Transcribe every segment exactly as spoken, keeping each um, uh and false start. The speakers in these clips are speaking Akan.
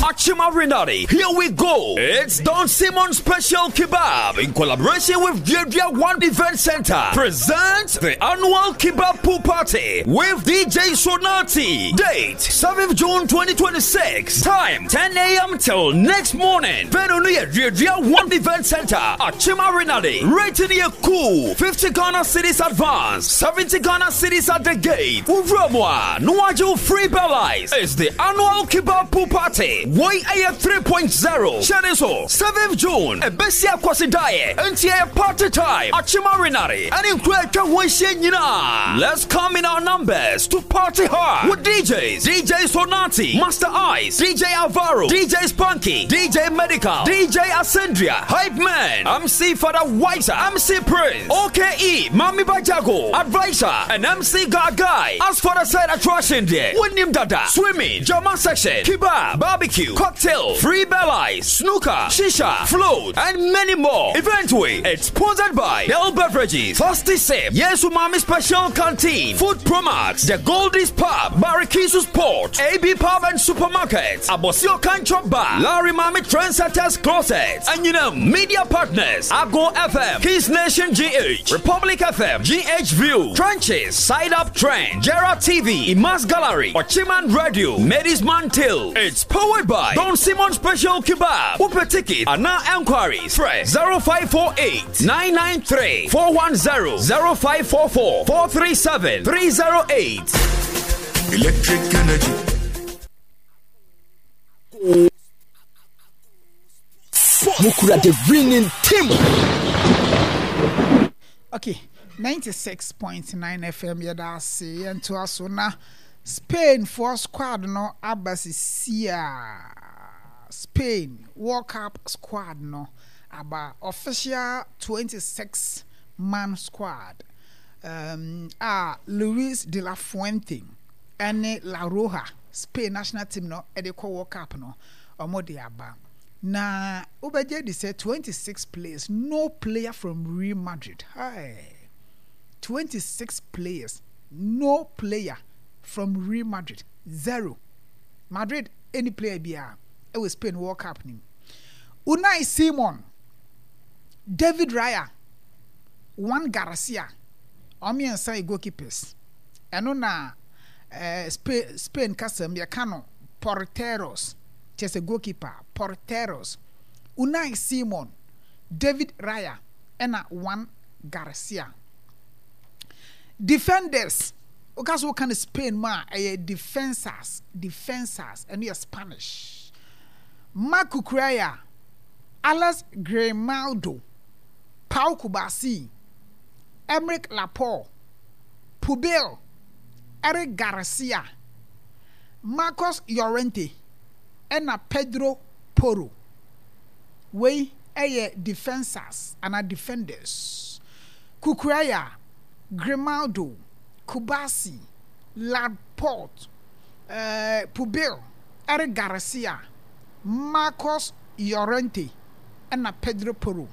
Achima Renati. Here we go. It's Don Simon Special Kebab in collaboration with Georgia One Event Center. Presents the annual Kebab Pool Party with D J Sonati. Date seventh of June twenty twenty-six. Time ten a.m. till next morning. Venue near Georgia One Event Center. Achima Renati. Rating here cool. fifty Ghana cities advance. seventy Ghana cities at the gate. Uvramwa. Nuaju Free Belize. It's the annual Kebab Pool Party. Y A F three point oh. Shaniso. seventh of June. Ebesia Kwasidaye. N T A party time. Achima Renati. And in Kweka Wenshenyina. Let's come in our numbers to party hard with D Js. D J Sonati. Master Ice. D J Alvaro. D J Spunky. D J Medical. D J Ascendria. Hype Man. M C Father Whiter. M C Prince. O K E. Mami Bajago. Advisor. And M C Gagai. As for the side attraction there. Winim Dada. Swimming. Jama section. Kebab. Barbecue. Cocktail. Free Belize. Snooker. Shisha. Float. And many more. Event way. It's sponsored by Bell Beverages. Fasty Sip. Yes Umami Special Canteen. Food Promax. The Goldies Pub. Barikisu Sport. A B Pub and Supermarkets. Abosio Kanchop Bar. Larry Mami Trendsetters Closets. And you know, media partners. Ago F M. Kiss Nation G H. Republic F M. G H View. Trenches. Side Up Trend. Gerard T V. Imas Gallery. Ochiman Radio. Medis Mantil. It's powered by Don Simon Special Kebab. Upe ticket. Ana enquiries. Press zero five four eight nine nine three four one zero zero five four four four three seven three zero eight. Electric energy. Mukura the ringing team. Okay, ninety-six point nine F M yada see and to us na Spain for squad no abasi sia. Spain World Cup squad no aba official twenty-six man squad. Um ah Luis de la Fuente and La Roja Spain national team no e dey call World Cup no omo dey aba. Na Obaje dey say twenty-six players, no player from Real Madrid. Hi. twenty-six players, no player from Real Madrid. Zero. Madrid any player be a it was Spain World Cup nim. Unai Simon, David Raya, Juan Garcia, Omi and Sai goalkeepers. Eno na uh, Spain Spain Casam Yakano Porteros. Just a goalkeeper, Porteros, Unai Simon, David Raya, and Juan Garcia. Defenders, because what kind of Spain ma a defensors, defensors, and we are Spanish. Marco Cucurella, Alex Grimaldo, Pau Kubasi, Emerick Laporte, Pubel, Eric Garcia, Marcos Llorente. Ena Pedro Porro. We aye defensors and a defenders. Cucurella, Grimaldo, Kubasi, Laporte, uh, Pubel, Eric Garcia, Marcos Llorente, and Pedro Porro.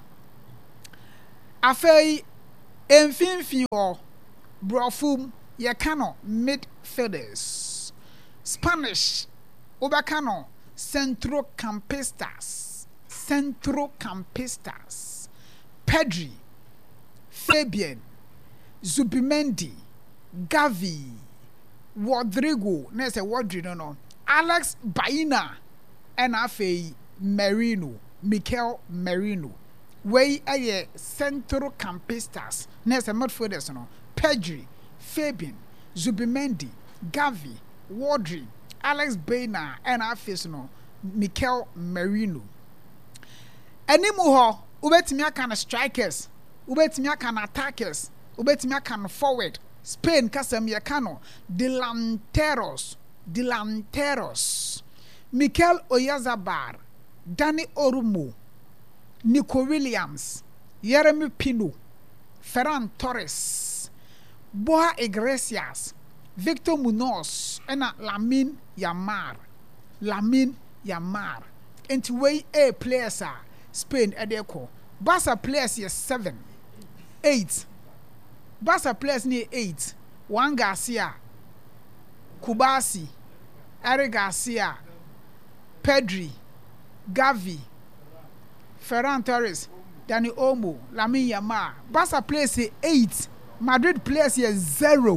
Afei, enfinfin or brofum yakano midfielders. Spanish, Obakano. Centrocampistas, Centrocampistas, Pedri, Fabian, Zubimendi, Gavi, Rodrigo, next Rodrigo, no, no, Alex Baena, and Afe Merino, Mikel Merino. We are Centrocampistas, next a midfielders, no, Pedri, Fabian, Zubimendi, Gavi, Rodrigo. Alex Baena and our face no Mikel Merino. Animuho, ubetimi can strikers, ubetimi can attackers, ubetimi can forward. Spain kasam yakano delanteros, delanteros. Mikel Oyarzabal, Dani Olmo, Nico Williams, Yeremy Pino, Ferran Torres, Boa Iglesias, Victor Munoz, and Lamine Yamal, Lamine Yamal. And to way A players are Spain Edeko. Barca players is seven, eight. Barca players near eight. Juan Garcia, Kubasi, Eric Garcia, Pedri, Gavi, Ferran Torres, Dani Olmo, Lamine Yamal. Barca plays eight. Madrid plays here zero.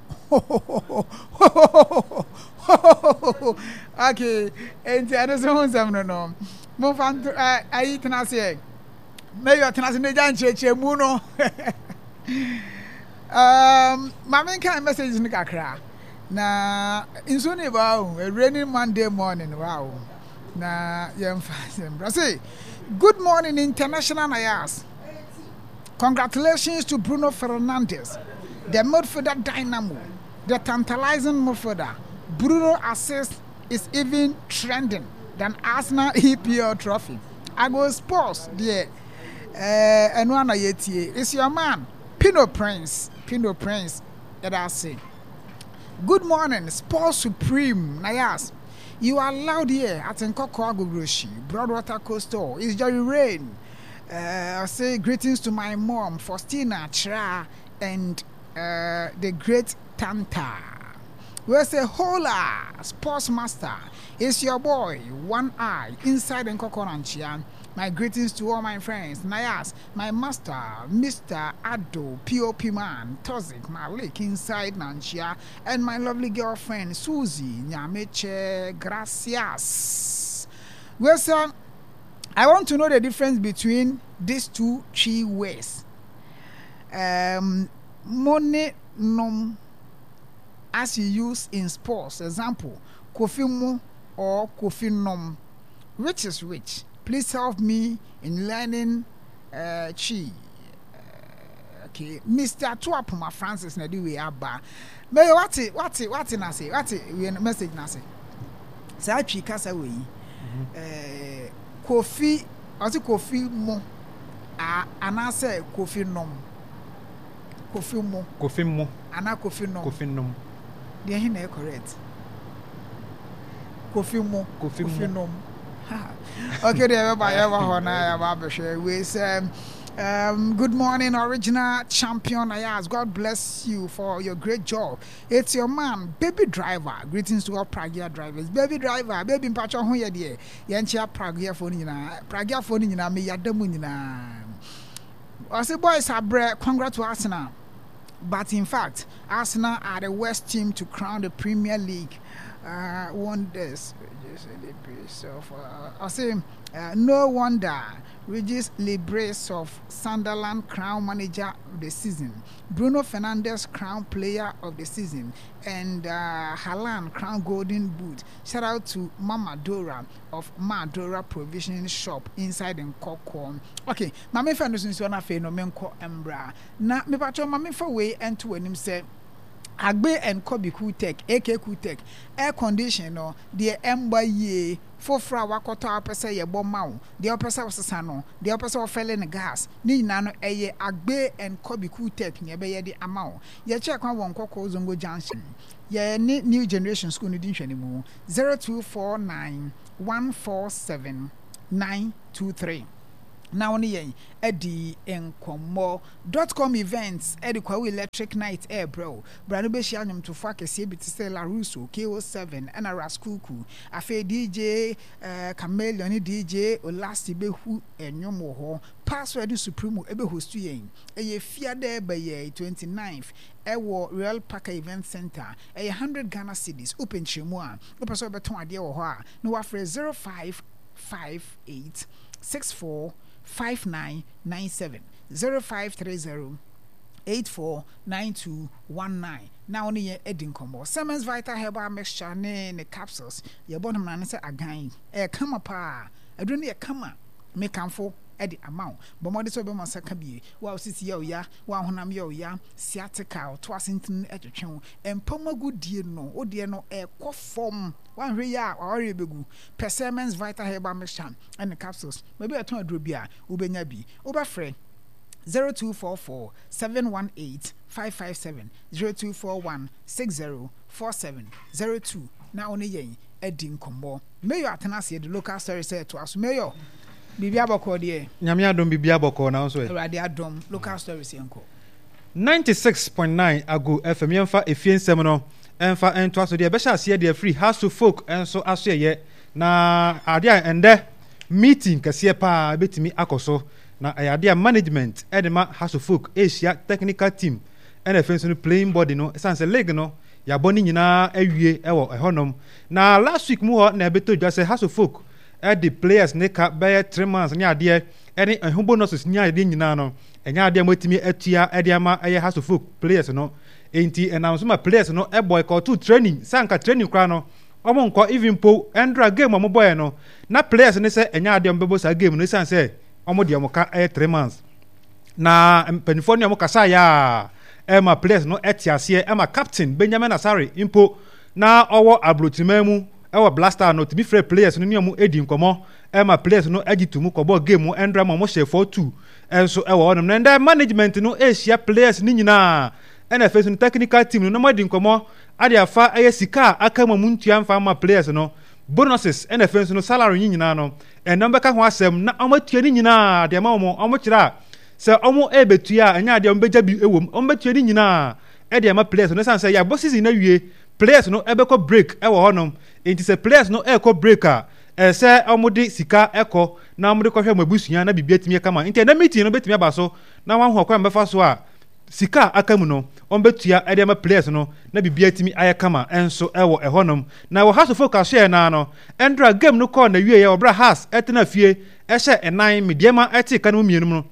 Okay, and the other ones I don't know. Move on to I eat and I say, may you attend the Janche Muno. Um, my main kind of message is in the Kakra. Na in Sunday, wow, a rainy Monday morning, wow. Na young Brazil. Good morning, International Ayas. Congratulations to Bruno Fernandes, the midfielder dynamo, the tantalizing midfielder. Bruno assist is even trending than Arsenal E P L trophy. I go sports there. Uh, and one I it's your man, Pino Prince. Pino Prince, that I say. Good morning, Sports Supreme. Nayas, you are loud here at Nkoko Agogroshi, Broadwater Coastal. It's Jerry Rain. Uh, I say greetings to my mom, Faustina Tra, and uh, the great Tanta. We say hola, Sports Master. It's your boy, One Eye, inside Nkoko Ranchia. My greetings to all my friends. Nayas, my master, Mister Ado, P O P man, Tozik, Malik, inside Nanchia, and my lovely girlfriend, Susie, Nyameche, gracias. Well, sir, I want to know the difference between these two three words. Um, money nom, as you use in sports. Example, kofi mo or kofi nom. Which is which? Please help me in learning uh, chi. Uh, okay, Mister Tuapuma Francis na di we aba. May what it what it what na say what it message na say. Say chi kasa we. Eh kofi oti kofi mo a ana say kofi nom. Kofi mo. Kofi mo. Ana kofi nom. Kofi nom. Dey hin na correct. Kofi mo. Kofi, kofi mo. nom. Okay, there by ever honor we say um good morning, original champion Ayaz. God bless you for your great job. It's your man, Baby Driver. Greetings to all Pragia drivers. Baby Driver, baby mpacho ho ye de. Ye nchia Pragia phone nyina. Pragia phone nyina me yadamu nyina. I say boys abre, congrats to Arsenal. But in fact, Arsenal are the worst team to crown the Premier League. Uh, won this. So, uh, I say, uh, no wonder Regis Libres of Sunderland crown manager of the season, Bruno Fernandes crown player of the season, and uh, Haaland crown golden boot. Shout out to Mama Dora of Madora Provisioning Shop inside in Kokon. Okay, Mami Fernandes is one of the Nomenko Embra. Na me pacho Mami for way and to when him say. Agbe and Kobe Kutek, A K Kutek, air condition no, the ember ye, for fra wakota opesa ye bomau, the opesa was a sano, the opesa of fell in gas, ni nano a ye Agbe and Kobe Kutek, near the amount. Ye check on one Coco Zongo Junction. Ye new generation school need anymore. zero two four nine one four seven nine two three. Now only Eddie Enkomo dot com events Eddie Kwawi Electric Night Air bro Brano Beshianum to fuck a C B T Stella Russo K O seven and a Raskuku Afe D J uh, Chameleon D J Olasti Behu and Yomo Password Supremo Ebe Hostu Yen a ye fear there by ye twenty-ninth Ewo Real Parker Event Center a hundred Ghana cities open Chimua Opa so beton idea or no afre zero five five eight six four five nine nine seven zero five three zero eight four nine two one nine. Now only Edin combo. Simmons Vital Herbal Mixture ne ne capsules. Your bottom man say again. Eh come up pa. I don't need a come make come for Eddie amount. But more this over my second be. Wow, sisi yo ya. Wow, honam yo ya. Sciatica, twasinton etchon. And Poma good dear no. Oh dear no. Eh co form. One reya or rebegu. Persimmons Vital Herbal Mixture and the capsules. Maybe a ton of drubia. Ubenyabi. Uba Frey. zero two four four seven one eight five five seven zero two four one six zero four seven zero two. Now only yen Edin combo. Mayor Atanasi the local story said to us, Mayor. Bibia boko die. Nyame adom bibia boko na so e. Radio adom local stories enko. ninety-six point nine ago F M yemfa efie nsem no emfa ento aso de be sha ase de free house to folk enso aso ye na ade ende meeting kese pa betimi akoso na ade management edema House of Folk Asia technical team and defense no playing body no sense league no ya boni nyina awie ewo ehonom na last week mu ho na beto dwa say House of Folk e the players ne ka be three months ne ade ene ehun bonuses nya ade nyina no enya ade matimi atua ade ama eye House of Folk players no enti announce ma players no e boycott to training sanka training kra no omo nko even po endra game omo boy no na players ne say enya ade mbebo sa game no san say omo de omo ka e three months na penifoni omo kasa ya Emma players no etiasie Emma captain Benjamin Asare impo na owo abrotimamu ewo blaster no to be free players no niamu edi nkomo Emma players no agitumu kobo game mo endra mo share four two enso ewo onum na nda management no Asia players ni nyina N F S no technical team no madi nkomo ade afa eye sika aka mamu ntua mfa ma players no bonuses N F S no salary ni nyina no enam beka ho asem na amatua ni nyina de ma mo omo kira se omo ebetua anya de ombeja bi ewom ombetua ni nyina e de ma players no san say ya bosses na wie players no ebeko break e wo honom enti se players no e ko breaker e se omo de sika eko na omo de ko hwe mabusua na bibia timi kama enti na meeting no betimi aba so na wan ho kwa mbefa so a sika akamu no ombetua e de ma players no na bibia timi aye kama enso e wo e honom na wo House of Folk share na no endra game no call na wie ye obra has etena fie e hye enan mediema eti ka no mienum no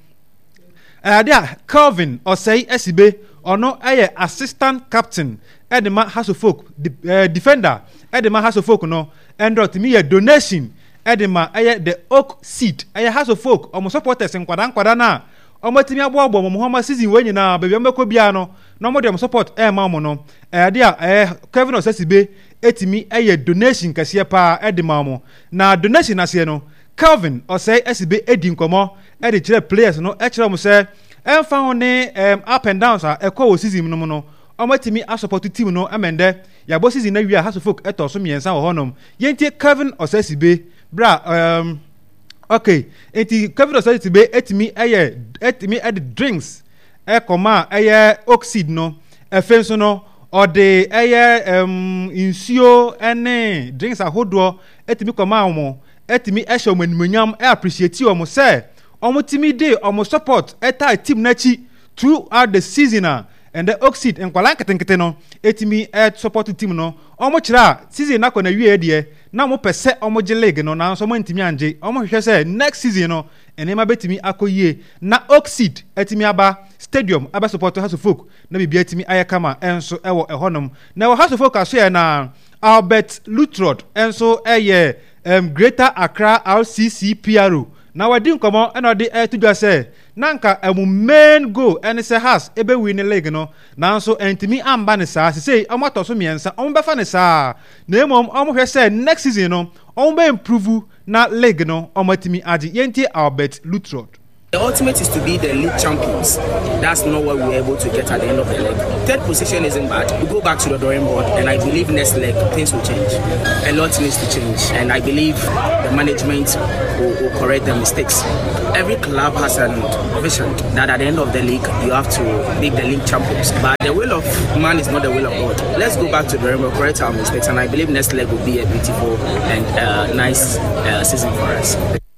Adia Calvin Osei Esibe ono aye assistant captain edema House of Folk uh, defender edema House of Folk no endro timi ye donation edema aye the oak seed aye House of Folk omo supporters nkwada nkwada na omo timi abo abo mo homa season wenyi na bebi omeko bia no no mo dem support e ma mo no adia eh Calvin Osei Esibe etimi aye donation kase pa edema mo na donation ase no Calvin Osei Esibe edi nkomo e de kire players no e kire mo se en fa one um, up and downs a e ko wo season no no omatimi a support team no amende ya bo season na wi a House of Folk eto so miensa wo honom yenti Calvin Osei Esibe bra um okay enti Calvin Osei Esibe etimi eye etimi e drinks e koma eye oxide no e fenso no or the eye um insio ene drinks ahodo etimi koma omo etimi e show manimonyam e appreciate omo say omo timi dey omo support eta team nachi throughout the season and the oxide enkwala nketenkete no etimi e support team no omo kira season na ko na wie de na mo pese omo je league no na so mo ntimi anje omo hwehwe say next season no enema betimi akoyie na oxide etimi aba stadium aba support House of Folk na bibia etimi ayekama enso ewo ehonom na wo House of Folk aso na Albert Lutrod enso eye um, Greater Accra R C C P R O na wadi nkomo ena de e tudwa se nanka emu main goal ene se has ebe win league no nanso entimi amba ne saa sei omoto so miensa ombefa ne saa na emom omhwe se next season no ombe improve na league no omotimi agi yenti Albert Lutrod. The ultimate is to be the league champions. That's not what we were able to get at the end of the leg. Third position isn't bad. We go back to the drawing board, and I believe next leg things will change. A lot needs to change, and I believe the management will, will correct the mistakes. Every club has a vision that at the end of the league you have to be the league champions. But the will of man is not the will of God. Let's go back to the drawing board, correct our mistakes, and I believe next leg will be a beautiful and uh, nice uh, season for us.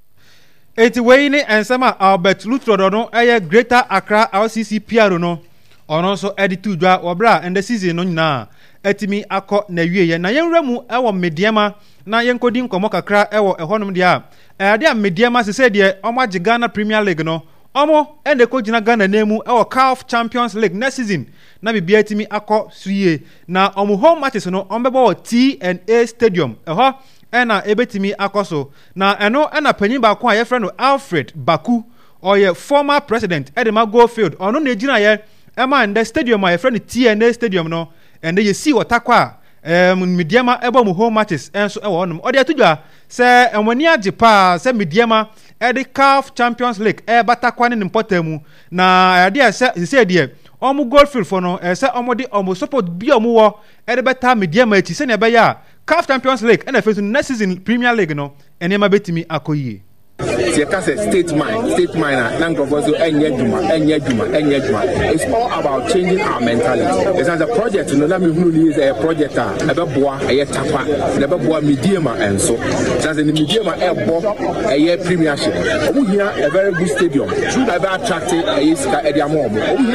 Eti weini ensema Albert Lutrod no eye Greater Accra R C C P R O no ono so editu dwa obra and the season no nyina etimi akọ na wieye na yenwramu ewo mediema na yenkodi nkomo kakra ewo ehonum dia e dia mediema sese de omage Ghana Premier League no omo ende ko gina Ghana nemu ewo C A F Champions League next season na bibia etimi akọ suye na omo home matches no ombebo T N A Stadium eho ena ebetimi akoso na eno ena panyin ba ko aye friend Alfred Baku or ye former president Edema Goldfield ono na ejina ye ema in the stadium aye friend T N A Stadium no and ye see watakwa em mediema ebo mu home matches enso e wonum ode atudwa se enwani ajepa se mediema e the C A F Champions League e batakwa ne importamu na ade se se de omu Goldfield for no e se omo de omo support bi omo wo e de beta mediema echi se ne be ya C A F Champions League and the next season Premier League no enema betimi akoyie. you can say state mine, state miner, Nangrovozo, Enya Juma, Enya Juma, Enya Juma. It's all about changing our mentality. It's as a project, you know, that means a project, a boa, a tapa, never boa medium, and so. As in the medium, a boa, a year premiership. We here a very good stadium. Should have attracted a Iska Ediamo,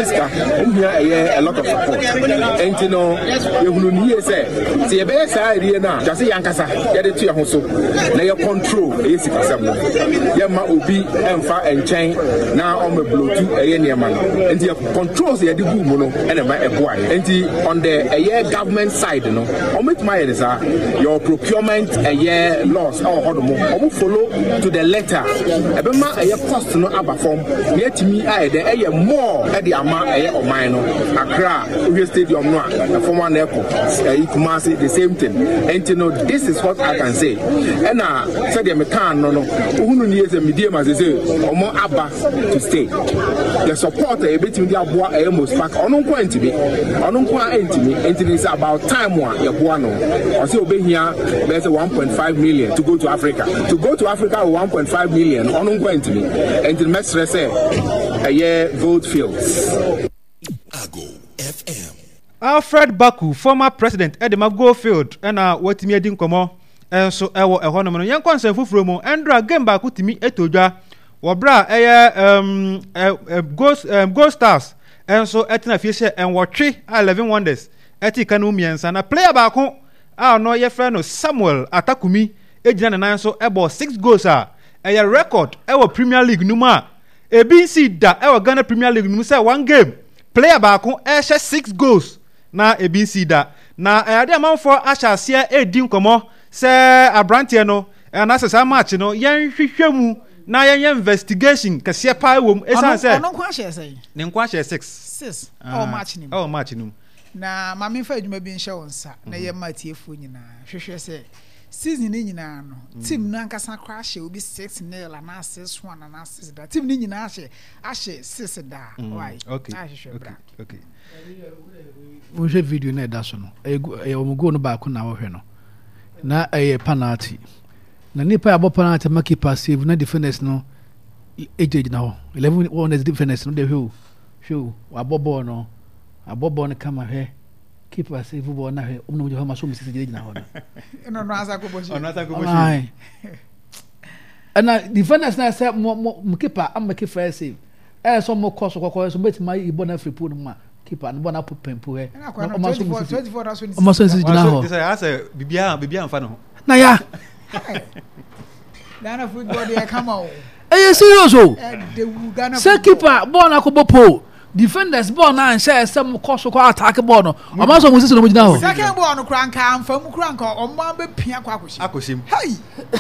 we here a lot of support. And you know, you will hear say, see a best idea now, just a Yankasa, get it to your home. Now your control, Iska Samu. Yama Ubi, Emfa, and Chain, now on the Bluetooth, a year man. And the controls the good mono and a boy. And the on the a year government side, you know, on which my is your procurement a year loss or how follow to the letter. Ebema a year cost no abba form. Yet me, I the air more at the amount a year of mine. Accra, Uwe Stadium, no, a former airport, Kumasi, the same thing. And you know, this is what I can say. And I said, the Mekan, no, no, who needs a medium as they say, or more abba to stay. The support a bit in the Abua almost back on no point to me, on no point to me, and it is about time one, Yabuano. Also, be here, there's a one point five million to go to Africa. To go to Africa, one point five million on no point to me, and the next say a year gold fields. Ago F M. Alfred Baku, former president, Edema Goldfield, and uh, what me didn't come on, and so I will a honorable young concern for Frumo, and drag game back to me, Etoja, Wabra, a um, a ghost, um, ghost stars, and so Etina Fisher and Watchy, I eleven wonders, Etikanumians, and a player back home. I know your friend Samuel Atakumi, Adrian and I so about six goals are a record, our Premier League Numa, a B C that our Ghana Premier League Numa one game, player back home, Asha six goals. Na A B C da na e ade amanfo asha sia edi nkomo se abrantie no e na sesa match no yen hwehwemu na yen investigation kase pa wom esan se ono kwa hye sei ne nkwa hye six six oh match nim oh match nim na mame fa adwuma bi nhye wonsa na ye matiefu nyina hwehwe se season ni nyina no team na nkasa kwa hye obi six nil na six one na six da team ni nyina hye ahye six da why okay okay okay we share video na da so no e o go no ba ko na wo hwe no na e penalty na nipa abo penalty make pass save na defenders no ejej na ho eleven one is defenders no dey hwe hwe abobo no abobo no kama hwe keeper save bo na hwe omno jo ma so mi sisi ejej na ho no no asa ko bo shi no asa ko bo shi ana defenders na say mo keeper am make fair save eh so mo cost kokko so bet my ibo na free pool ma keeper no bona put pempo he twenty-four twenty-four that's when o so sisi na ho this I say bibia bibia amfa no na ya Ghana football dey come out eh serious o Ghana say keeper ball na ko bopo defenders ball na nse some cost ko attack ball no o ma so mo sisi no mo gina ho second ball no kranka amfa mu kranka o ma be pia kwa akoshi akoshim hey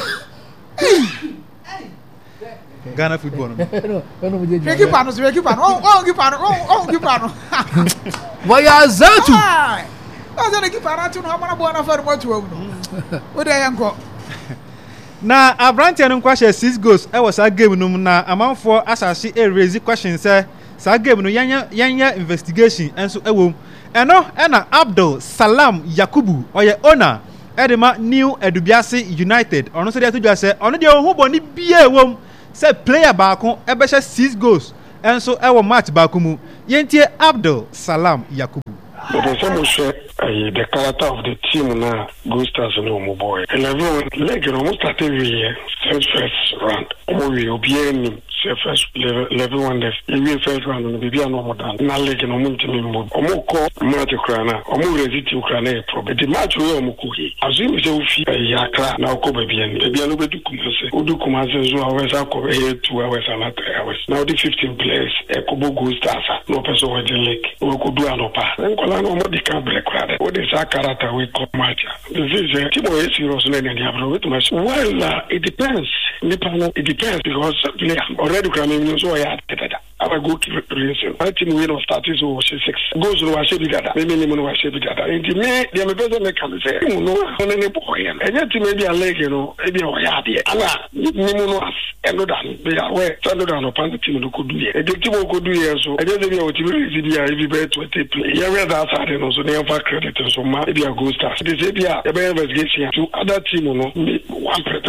Ghana football no no no je keeper no so keeper no oh keeper no oh keeper no why are zatu o ze keeper na tu no amana bo na fa mo tu awu no o de yanko na abrantia no kwahye six goals e was a game no na amanfo asase e raise question say sa game no yanya yanya investigation enso ewo eno ena Abdul Salam Yakubu oye owner edema New Edubiase United ono se de to say ono de ohun boni bia ewom say player baako e be six goals enso ewo match baako mu yentie Abdul Salam Yakubu. But some say the character of the team now goes stars no more boy. eleven leg almost start every year. First first round. Oh we obieni first level one left. We first round no be no more than. Na leg no mo ntimi mbo. Omo ko match kra na. Omo resist kra na e problem. The match we omo ko hi. Azumi se ofi ya kra na ko ba biani. E biani obedu kumase. Odu kumase zo hours ko e two hours and three hours. Now the fifteen players e ko bo go stars. No person we the league. We ko do anopa. Nkola no mo di can break crowd. What is our character we come match? This is a team is serious and they have no too much. Well, uh, it depends. It depends because player already coming so I had that. I go keep reason. I think we don't start is over six. Goes to wash it together. Maybe no wash it together. And to me, the person that can say, you know, on any boy. And yet maybe a leg, you know, maybe a yard. Allah, you know, and no done. They are aware. Stand down upon the team who could do it. The team could do it. So I just know what you really see. Every bit to take play. Yeah, we are that side, and also they have credit. So maybe a good start. They say, yeah, the investigation to other team, you know, one professor.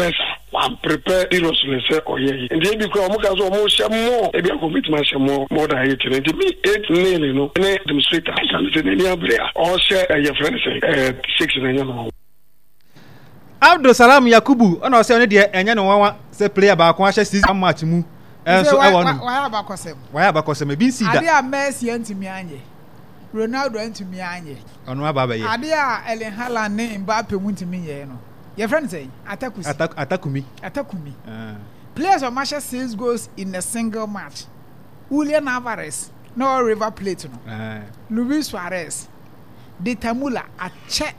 one prepare seriously say oh yeah and they because mo ka so mo share more e be commitment share more more than eight twenty me eight nil you know any demonstrator can say any abrea all share your friend say eh six na you Abdul Salam Yakubu ona say oni de enye no wanwa say player ba ko ahye season match mu enso e wonu why abakosem why abakosem bi si da ade a Messi antimi anye Ronaldo antimi anye ono aba ba ye ade a Erling Haaland ne Mbappe mu ntimi ye no your friend say atakusi Atak atakumi atakumi uh. Players of match six goals in a single match Julian Alvarez no River Plate no uh. Luis Suarez De Tamula ache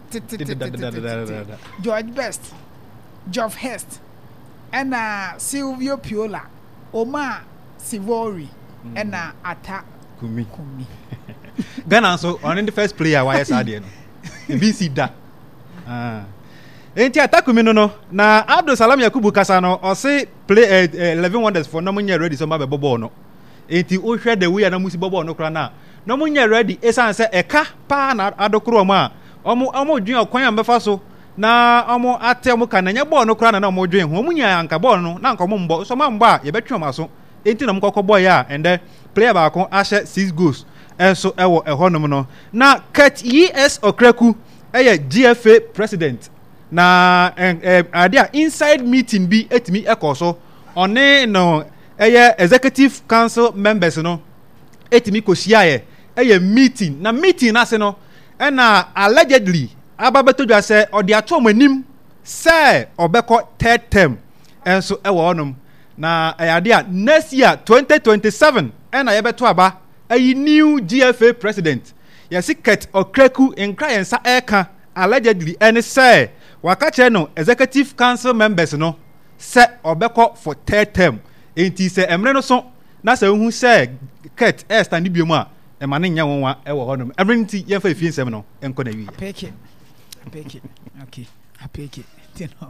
George Best Geoff Hurst and uh, Silvio Piola Omar Sivori mm. and uh, Ata Kumi Kumi Ghana so on the first player why is that no B C da ah enti Ata Kumi no no na Abdul Salam Yakubu kasa no o say play uh, uh, eleven wonders for no munya ready so ma be bobo no enti o hwe the way na musi bobo no kra na no munya ready esan say eka pa na adokro ma omo omo dwen okwan ambefa so na omo ate omo kananya ball no kra na na omo dwen ho munya anka ball no na anka omo mbo so ma mbo a ye betwe omo so enti na mkokọ boy ya and then player ba kon ahye six goals enso ewo ehonom no na Ket E S Okreku eye G F A president na eh, ade a inside meeting bi etimi ekoso one no eye executive council members no etimi kosia ye eye meeting na meeting na se no and uh, allegedly ababetodwa say odi atom anim say obeko third term enso ewo onum na ayade a next year twenty twenty-seven and ayebeto aba ayi new G F A president yesi Ket Okreku enkra yensa eka allegedly any say waka che no executive council members no say obeko for third term enti say emre no so na say hu say Ket e stand bi mu a e ma ne nya wonwa e wo honom everything ye fa fie nsem no enko na wi peke peke okay apeke you know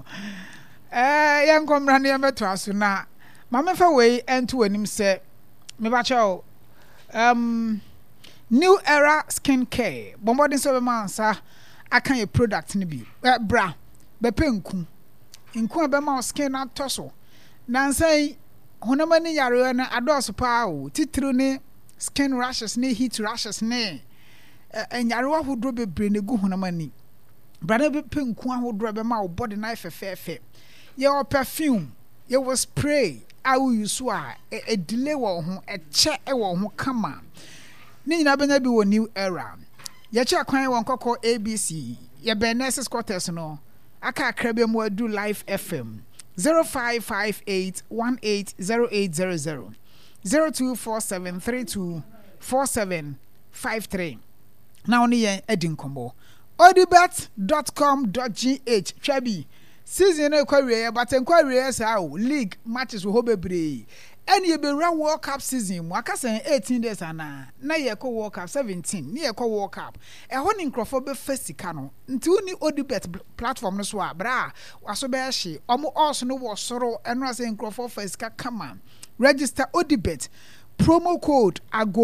eh yan komra ne beto aso na ma me fa we ento anim se me ba chaw um new era skin care bombodin so be mansa akan ye product ni bi eh, bra be penku nku be ma skin na toso na nsai honamani yare na adoso pa o titru ne skin rashes ne heat rashes ne enyare wa hodro bebre ne gu honamani brana be penku ahodro be ma wo body na fefefe ye o perfume ye wo spray awu yusu a e delay wo ho e che e wo ho kama ni nyina benya bi wo new era ye che kwan won kokko A B C ye be nurses quarters no aka akrabe mu adu live F M zero five five eight one eight zero eight zero zero zero two four seven three two four seven five three. Now only yen edin combo. odibet dot com dot g h Trabi. Season e kwa we but en kwa we sa league matches wo bebre. Any ye be run World Cup season. Waka say eighteen days ana. Na ye ko World Cup seventeen. Ni ye ko World Cup. E ho ni nkrofo be fesika no. Nti uni odibet platform no so a bra. Waso be hye. Omo also no wo soro eno ase nkrofo fesika kama. Register odibet. Promo code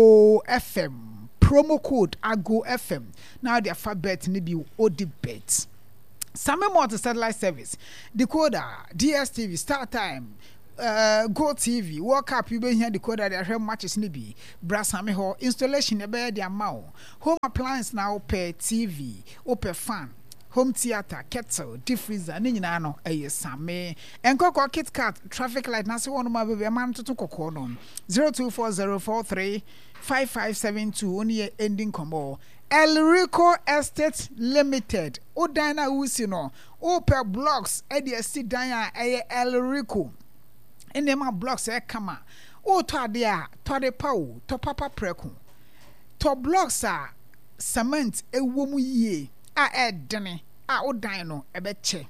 AGOFM. Promo code AGOFM. Now the alphabet ni bi odibet. Same multi satellite service. Decoder, D S T V, Star Time, uh, Go T V, World Cup, you be here decoder, the home matches ni bi. Brasame ho installation e be the amount. Home appliance now per T V, or per fan. Home theater, kettle, deep freezer, ni nyina no eye same. Enkoko Kit Kat, traffic light na se wonu ma be man to kokko no. zero two four zero four three five five seven two only ending combo. El Rico Estate Limited. O dina usi no. O per blocks e de si dan a El Rico. Ene ma blocks e kama. O to ade a to de pa o to papa preku. To blocks a cement e wo mu yie. A edene a odan no ebeche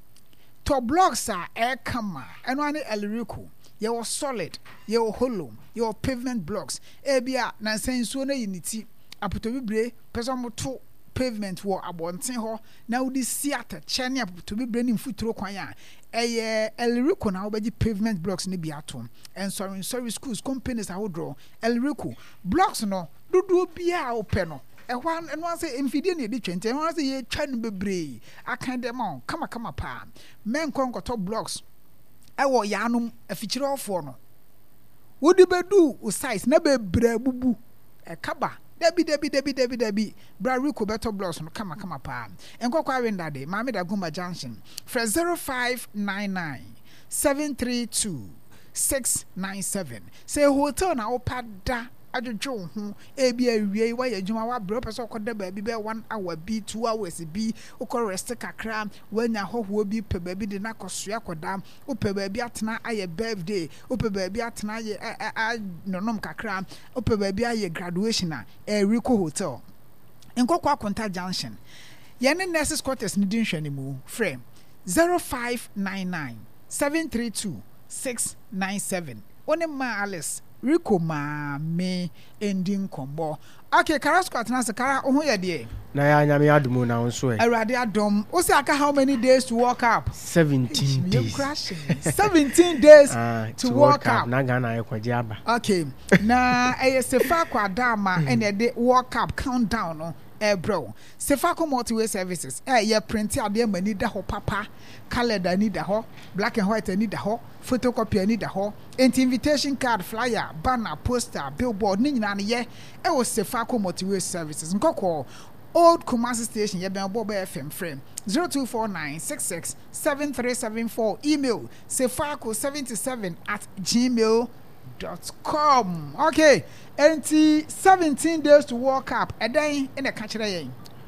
to blocks a air kama eno ane elrico ye was solid ye wo hollow ye wo pavement blocks e bia na senso na unity apoto bibre person mo to pavement wo abonten ho na udi siata chene apoto bibre ni mfuturo kwan a eye elrico na obeji pavement blocks ni bia to and sorry sorry schools companies a wodro elrico blocks no dudu bia ope no e hwan no ase mfidie na edi twente e hwan ase ye twa no bebre akan dem on kama kama pa men konkoto blocks e wo yanom afikyire ofo no wodi bedu o size na bebre bubu e kaba debi debi debi debi debi bra Rico beto blocks no kama kama pa enkokwa wenda de Mame da Gumba Junction for zero five nine nine seven three two six nine seven say hotel na opada adwodwo ho e bi awie wa ya djuma wa bro person koda ba bi be one hour bi two hours bi ukọ rest kakra wanya hoho bi pe ba bi de na kosoa koda upe ba bi atena aye birthday upe ba bi atena aye nonom kakra upe ba bi aye graduation na e Rico Hotel Nkokwa Akonta Junction ye ne nurses quarters ni din hwani mu frame zero five nine nine seven three two six nine seven one ma Alice Rico ma me ending combo. Okay, Carrasco at Nasakara, oh, yeah, dear. Naya Yamiadumo now, so I rather Adom. Osaka, how many days to walk up? Seventeen days. Crashing. Seventeen days uh, to, to walk up. Nagana, Kwajaba. Okay, now I say Fakwa Dama and a day walk up countdown. No? Eh, bro, Sefako Motorway Services. Eh, yeah, print out there, need the whole papa, calendar need the whole, black and white need the whole, photocopy need the whole, and invitation card, flyer, banner, poster, billboard, nina, yeah, it was Sefako Motorway Services. Nkoko, Old Kumasi Station, yeah, Ben Boba F M frame zero two four nine six six seven three seven four. Email Sefako seventy seven at gmail dot com. Okay, and seventeen days to walk up a day in a country.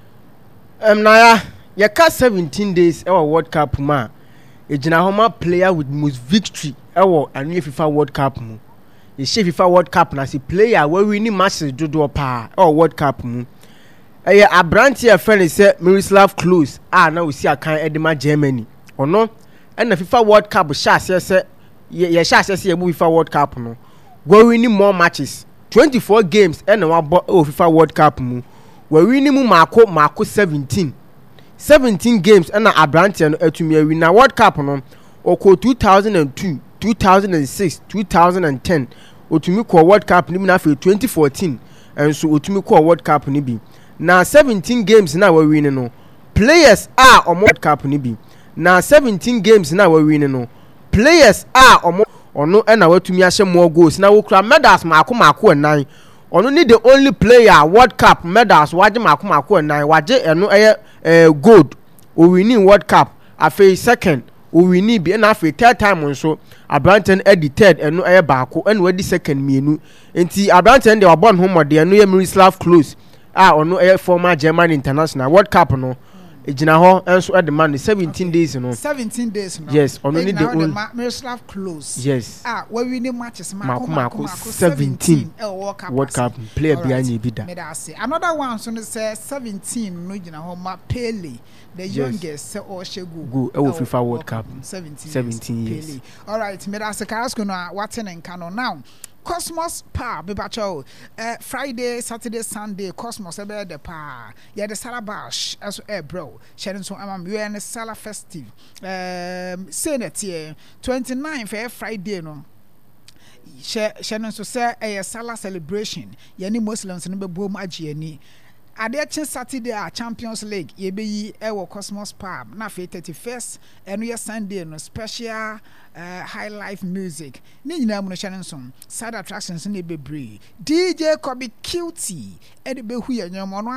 Um, Naya, you got seventeen days our World Cup ma. A Jinahoma player with most victory our and FIFA World Cup mu. The FIFA World Cup na si player where we need matches do do pa or World Cup mu. Eh, a brand here friend is Miroslav Klose. Ah, now we see a kind Edema Germany. Or no? And the FIFA World Cup shall say ye shall say a FIFA World Cup no. We're winning more matches. twenty-four games and one FIFA World Cup mu. We're winning Marco Marco seventeen. seventeen games and a brand and to me win a World Cup no. Oko two thousand two, two thousand six, two thousand ten. Otumi ko World Cup ni na for twenty fourteen. And so Otumi ko World Cup ni bi. Now seventeen games now we're winning no. Players are on World Cup ni bi. Now seventeen games now we're winning no. Players are on ono and na watumi ahye more goals. Now we kra medals mako mako nine. Ono need the only player World Cup medals waje mako mako nine. Waje eno eh gold. O winning World Cup afi second. O winning bi na afi third time nso Abranten edi third eno eh baako eno wedi second mienu. Enti Abranten de wabon ho mode eno ye Miroslav Klose. Ah, ono eh former German international World Cup no. Ejina ho enso e demand seventeen days no. seventeen days no. Yes, ono need the only Miroslav Klose. Yes. Ah, we win the matches mako mako seventeen. World Cup. World Cup player behind bi da. Another one so say seventeen no gina ho ma Pele, the youngest say o shegu. Go e wo FIFA World Cup. seventeen years. All right, me da se Carrasco no what in Kano now. Cosmos Pa bebacho uh, Friday, Saturday, Sunday Cosmos ebe de pa ya de Salabash as eh bro sharing so am we and Sala festive um Senate here twenty-nine for Friday no sharing so say a Sala celebration yani Muslims no be bom agye ani ade chen Saturday a Champions League ye be yi e wo Cosmos Pub na fe thirty-first eno ye Sunday no special uh, high life music ni nyina mu no hye nson side attractions ne bebre D J Kobe Cutie e de be hu ye nyom no